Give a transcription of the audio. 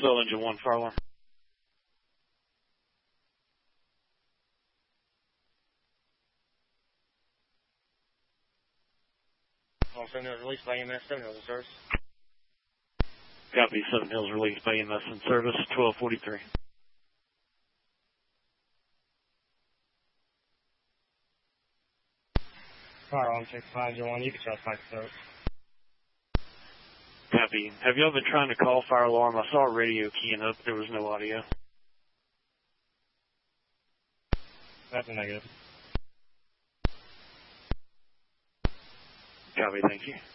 Slow engine 1, fire alarm. All 7 Hills released by EMS, 7 Hills in service. Copy, 7 Hills released by EMS in service, 1243. Fire alarm check 501, you can try to find the note. Copy. Have y'all been trying to call fire alarm? I saw a radio keying up, there was no audio. That's a negative. Copy, thank you.